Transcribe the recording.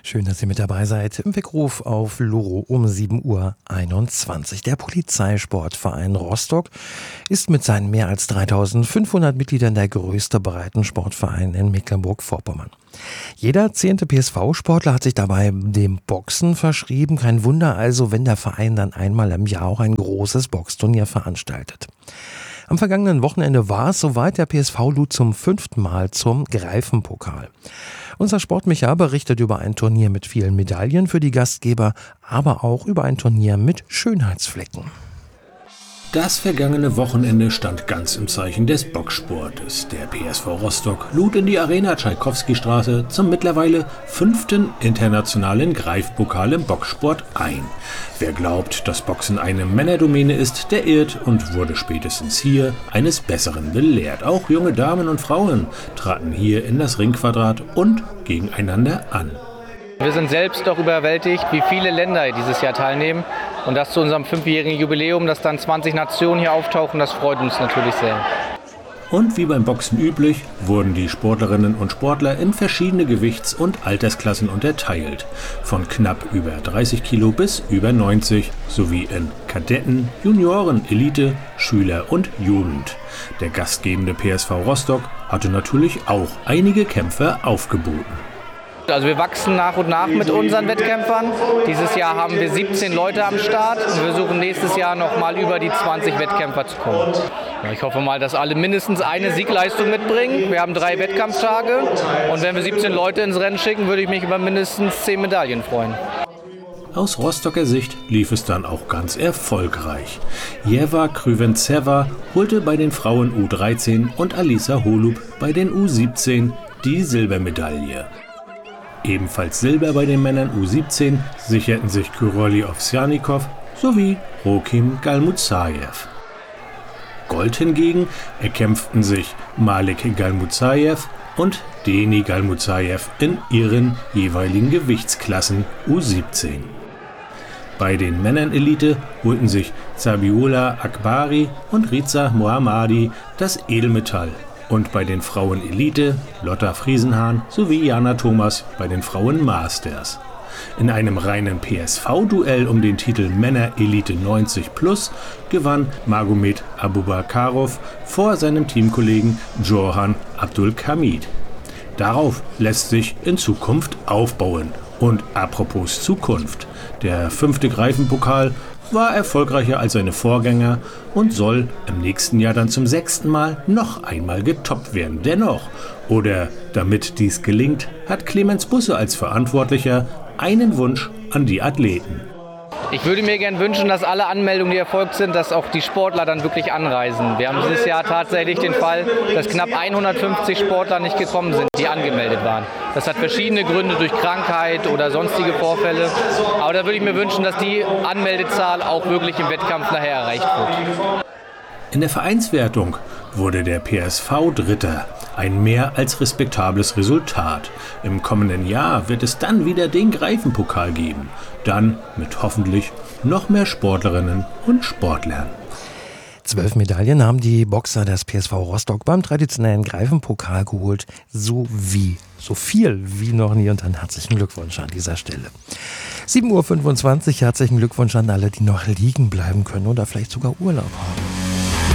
Schön, dass ihr mit dabei seid. Im Weckruf auf Loro um 7:21 Uhr. Der Polizeisportverein Rostock ist mit seinen mehr als 3.500 Mitgliedern der größte Breitensportverein in Mecklenburg-Vorpommern. Jeder 10. PSV-Sportler hat sich dabei dem Boxen verschrieben. Kein Wunder also, wenn der Verein dann einmal im Jahr auch ein großes Boxturnier veranstaltet. Am vergangenen Wochenende war es soweit, der PSV lud zum 5. Mal zum Greifenpokal. Unser Sportmicha berichtet über ein Turnier mit vielen Medaillen für die Gastgeber, aber auch über ein Turnier mit Schönheitsflecken. Das vergangene Wochenende stand ganz im Zeichen des Boxsportes. Der PSV Rostock lud in die Arena Tschaikowski-Straße zum mittlerweile 5. internationalen Greifpokal im Boxsport ein. Wer glaubt, dass Boxen eine Männerdomäne ist, der irrt und wurde spätestens hier eines Besseren belehrt. Auch junge Damen und Frauen traten hier in das Ringquadrat und gegeneinander an. Wir sind selbst auch überwältigt, wie viele Länder dieses Jahr teilnehmen. Und das zu unserem 5-jährigen Jubiläum, dass dann 20 Nationen hier auftauchen, das freut uns natürlich sehr. Und wie beim Boxen üblich, wurden die Sportlerinnen und Sportler in verschiedene Gewichts- und Altersklassen unterteilt. Von knapp über 30 Kilo bis über 90, sowie in Kadetten, Junioren, Elite, Schüler und Jugend. Der gastgebende PSV Rostock hatte natürlich auch einige Kämpfer aufgeboten. Also wir wachsen nach und nach mit unseren Wettkämpfern. Dieses Jahr haben wir 17 Leute am Start und wir versuchen nächstes Jahr noch mal über die 20 Wettkämpfer zu kommen. Ja, ich hoffe mal, dass alle mindestens eine Siegleistung mitbringen. Wir haben 3 Wettkampftage und wenn wir 17 Leute ins Rennen schicken, würde ich mich über mindestens 10 Medaillen freuen. Aus Rostocker Sicht lief es dann auch ganz erfolgreich. Jeva Krüventseva holte bei den Frauen U13 und Alisa Holub bei den U17 die Silbermedaille. Ebenfalls Silber bei den Männern U17 sicherten sich Kyroli Ovsjannikov sowie Rokim Galmuzajew. Gold hingegen erkämpften sich Malik Galmuzajew und Deni Galmuzajew in ihren jeweiligen Gewichtsklassen U17. Bei den Männern Elite holten sich Zabihullah Akbari und Riza Mohammadi das Edelmetall. Und bei den Frauen Elite Lotta Friesenhahn sowie Jana Thomas bei den Frauen Masters. In einem reinen PSV-Duell um den Titel Männer Elite 90 Plus gewann Magomed Abubakarov vor seinem Teamkollegen Johan Abdulhamid. Darauf lässt sich in Zukunft aufbauen. Und apropos Zukunft, der 5. Greifenpokal war erfolgreicher als seine Vorgänger und soll im nächsten Jahr dann zum 6. Mal noch einmal getoppt werden. Dennoch, oder damit dies gelingt, hat Clemens Busse als Verantwortlicher einen Wunsch an die Athleten. Ich würde mir gern wünschen, dass alle Anmeldungen, die erfolgt sind, dass auch die Sportler dann wirklich anreisen. Wir haben dieses Jahr tatsächlich den Fall, dass knapp 150 Sportler nicht gekommen sind, die angemeldet waren. Das hat verschiedene Gründe durch Krankheit oder sonstige Vorfälle. Aber da würde ich mir wünschen, dass die Anmeldezahl auch wirklich im Wettkampf nachher erreicht wird. In der Vereinswertung wurde der PSV Dritter. Ein mehr als respektables Resultat. Im kommenden Jahr wird es dann wieder den Greifenpokal geben. Dann mit hoffentlich noch mehr Sportlerinnen und Sportlern. 12 Medaillen haben die Boxer des PSV Rostock beim traditionellen Greifenpokal geholt. So viel wie noch nie. Und dann herzlichen Glückwunsch an dieser Stelle. 7:25 Uhr, herzlichen Glückwunsch an alle, die noch liegen bleiben können oder vielleicht sogar Urlaub haben.